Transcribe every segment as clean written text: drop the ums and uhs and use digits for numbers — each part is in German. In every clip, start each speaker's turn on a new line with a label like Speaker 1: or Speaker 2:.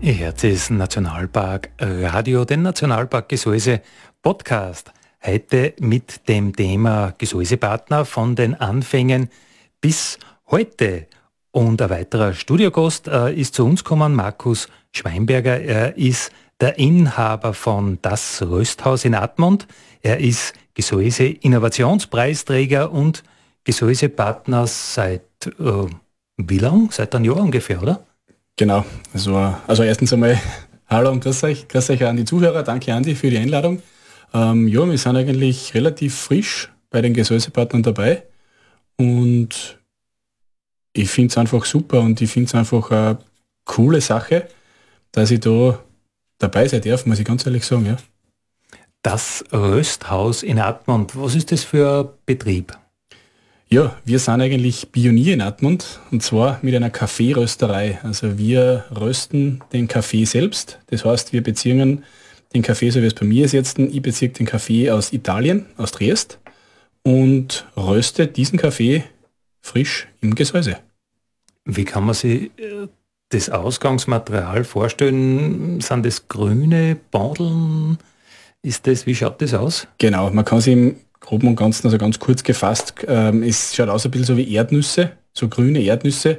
Speaker 1: Ihr hört das Nationalpark Radio, den Nationalpark Gesäuse Podcast. Heute mit dem Thema Gesäusepartner von den Anfängen bis heute. Und ein weiterer Studiogast ist zu uns gekommen, Markus Schweinberger. Er ist der Inhaber von Das Rösthaus in Admont. Er ist Gesäuse-Innovationspreisträger und Gesäusepartner seit wie lang? Seit einem Jahr ungefähr, oder?
Speaker 2: Genau, also erstens einmal hallo und grüß euch an die Zuhörer, danke Andi für die Einladung. Ja, wir sind eigentlich relativ frisch bei den Gesäusepartnern dabei und ich finde es einfach super und ich finde es einfach eine coole Sache, dass ich da dabei sein darf, muss ich ganz ehrlich sagen. Ja.
Speaker 1: Das Rösthaus in Admont, was ist das für ein Betrieb?
Speaker 2: Ja, wir sind eigentlich Pionier in Admont und zwar mit einer Kaffeerösterei. Also wir rösten den Kaffee selbst. Das heißt, wir beziehen den Kaffee, so wie es bei mir ist jetzt, ich beziehe den Kaffee aus Italien, aus Triest und röste diesen Kaffee frisch im Gesäuse.
Speaker 1: Wie kann man sich das Ausgangsmaterial vorstellen? Sind das grüne Bandeln? Wie schaut das aus?
Speaker 2: Genau, man kann sich im Groben und Ganzen, also ganz kurz gefasst, es schaut aus ein bisschen so wie Erdnüsse, so grüne Erdnüsse.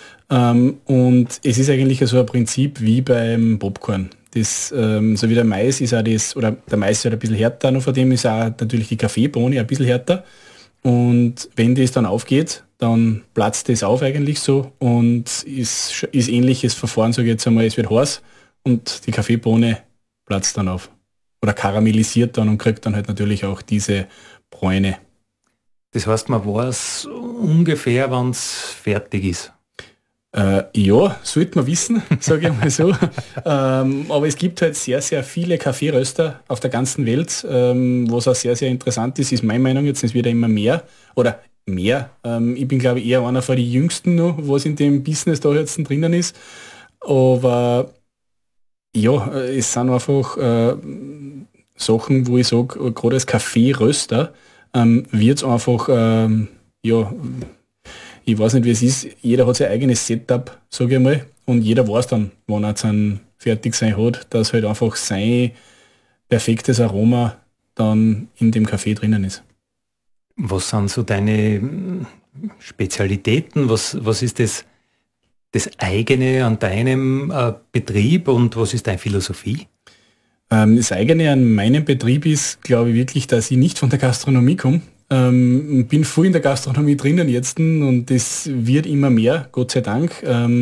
Speaker 2: Und es ist eigentlich so ein Prinzip wie beim Popcorn. Das, so wie der Mais ist auch das, oder der Mais ist halt ein bisschen härter, noch von dem ist auch natürlich die Kaffeebohne ein bisschen härter. Und wenn das dann aufgeht, dann platzt das auf eigentlich so und ist ähnliches Verfahren, sage ich jetzt einmal, es wird heiß und die Kaffeebohne platzt dann auf. Oder karamellisiert dann und kriegt dann halt natürlich auch diese Bräune.
Speaker 1: Das heißt, man weiß ungefähr, wann es fertig ist.
Speaker 2: Ja, sollte man wissen, sage ich mal so. Aber es gibt halt sehr, sehr viele Kaffeeröster auf der ganzen Welt, was auch sehr, sehr interessant ist meine Meinung jetzt, es wird ja immer mehr oder mehr. Ich bin, glaube ich, eher einer von den Jüngsten noch, was in dem Business da jetzt drinnen ist. Aber ja, es sind einfach Sachen, wo ich sage, gerade als Kaffeeröster wird es einfach, ja, ich weiß nicht, wie es ist, jeder hat sein eigenes Setup, sage ich mal, und jeder weiß dann, wann er dann fertig sein hat, dass halt einfach sein perfektes Aroma dann in dem Kaffee drinnen ist.
Speaker 1: Was sind so deine Spezialitäten? Was ist das eigene an deinem Betrieb und was ist deine Philosophie?
Speaker 2: Das eigene an meinem Betrieb ist, glaube ich, wirklich, dass ich nicht von der Gastronomie komme. Bin voll in der Gastronomie drinnen jetzt und das wird immer mehr, Gott sei Dank.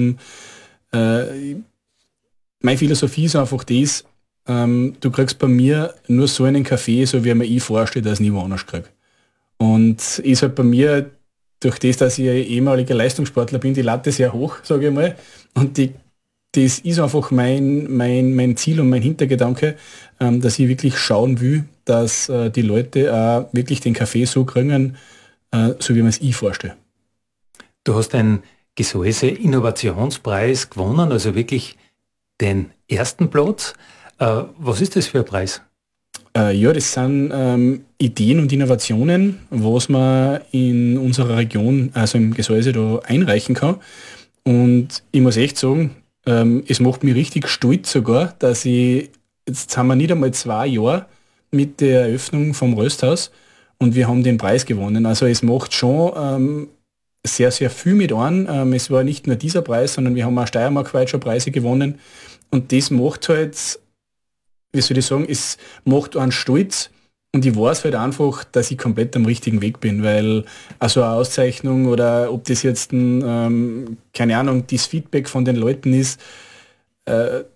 Speaker 2: Meine Philosophie ist einfach das, du kriegst bei mir nur so einen Kaffee, so wie mir ich vorstelle, dass ich nie woanders kriege. Und ist halt bei mir, durch das, dass ich ein ehemaliger Leistungssportler bin, die Latte sehr hoch, sage ich mal. Und das ist einfach mein Ziel und mein Hintergedanke, dass ich wirklich schauen will, dass die Leute wirklich den Kaffee so kriegen, so wie man es ich vorstelle.
Speaker 1: Du hast einen Gesäuse-Innovationspreis gewonnen, also wirklich den ersten Platz. Was ist das für ein Preis?
Speaker 2: Ja, das sind Ideen und Innovationen, was man in unserer Region, also im Gesäuse, da einreichen kann. Und ich muss echt sagen, es macht mich richtig stolz sogar, dass jetzt haben wir nicht einmal 2 Jahre mit der Eröffnung vom Rösthaus und wir haben den Preis gewonnen. Also es macht schon sehr, sehr viel mit an. Es war nicht nur dieser Preis, sondern wir haben auch steiermarkweit schon Preise gewonnen. Und das macht halt, wie soll ich sagen, es macht einen stolz. Und ich weiß halt einfach, dass ich komplett am richtigen Weg bin, weil also eine Auszeichnung oder ob das jetzt keine Ahnung, das Feedback von den Leuten ist, eine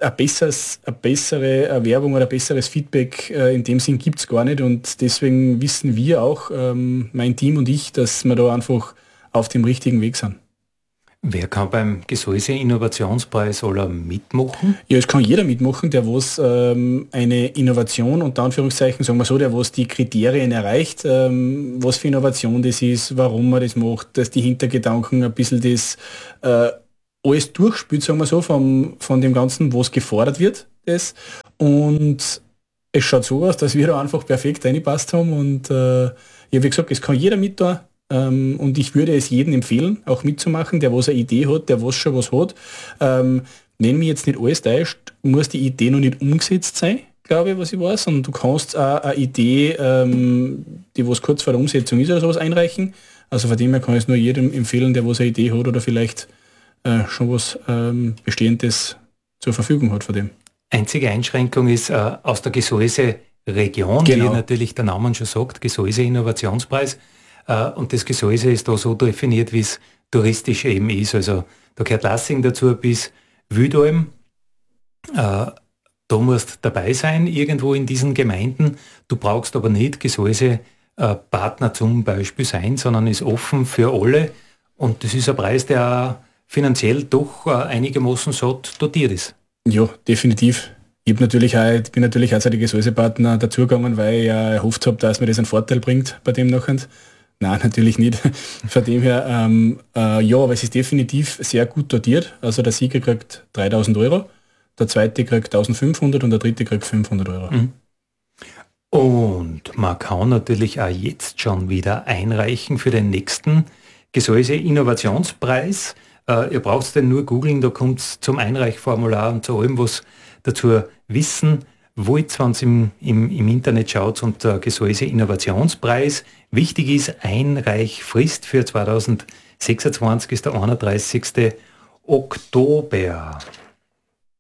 Speaker 2: bessere Werbung oder ein besseres Feedback in dem Sinn gibt es gar nicht. Und deswegen wissen wir auch, mein Team und ich, dass wir da einfach auf dem richtigen Weg sind.
Speaker 1: Wer kann beim Gesäuse-Innovationspreis aller mitmachen?
Speaker 2: Ja, es kann jeder mitmachen, der was eine Innovation, unter Anführungszeichen, sagen wir so, der was die Kriterien erreicht, was für Innovation das ist, warum man das macht, dass die Hintergedanken ein bisschen das alles durchspielt, sagen wir so, von dem Ganzen, was gefordert wird. Das. Und es schaut so aus, dass wir da einfach perfekt reingepasst haben und ja, wie gesagt, es kann jeder mit da. Und ich würde es jedem empfehlen, auch mitzumachen, der was eine Idee hat, der was schon was hat. wenn mich jetzt nicht alles täuscht, muss die Idee noch nicht umgesetzt sein, glaube ich, was ich weiß, sondern du kannst auch eine Idee, die was kurz vor der Umsetzung ist oder sowas einreichen. Also von dem her kann ich es nur jedem empfehlen, der was eine Idee hat oder vielleicht schon was Bestehendes zur Verfügung hat von dem.
Speaker 1: Einzige Einschränkung ist aus der Gesäuse-Region, wie natürlich der Name schon sagt, Gesäuse-Innovationspreis. Und das Gesäuse ist da so definiert, wie es touristisch eben ist. Also da gehört Lassing dazu bis Wüdalm. Da musst dabei sein, irgendwo in diesen Gemeinden. Du brauchst aber nicht Gesäuse-Partner zum Beispiel sein, sondern ist offen für alle. Und das ist ein Preis, der finanziell doch einigermaßen satt dotiert ist.
Speaker 2: Ja, definitiv. Ich bin natürlich auch zu den Gesäusepartner dazugegangen, weil ich ja erhofft habe, dass mir das einen Vorteil bringt bei dem nachher. Nein, natürlich nicht. Von dem her, ja, aber es ist definitiv sehr gut dotiert. Also der Sieger kriegt 3.000 Euro, der zweite kriegt 1.500 und der dritte kriegt 500 Euro.
Speaker 1: Mhm. Und man kann natürlich auch jetzt schon wieder einreichen für den nächsten Gesäuse-Innovationspreis. Ihr braucht den nur googeln, da kommt es zum Einreichformular und zu allem, was dazu wissen wollt, wenn ihr im Internet schaut unter Gesäuse-Innovationspreis. Wichtig ist, Einreichfrist für 2026 ist der 31. Oktober.